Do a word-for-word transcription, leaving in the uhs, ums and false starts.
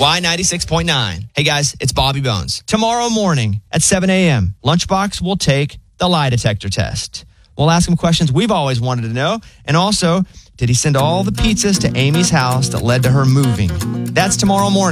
Y ninety-six point nine. Hey guys, it's Bobby Bones. Tomorrow morning at seven a.m., Lunchbox will take the lie detector test. We'll ask him questions we've always wanted to know. And also, did he send all the pizzas to Amy's house that led to her moving? That's tomorrow morning.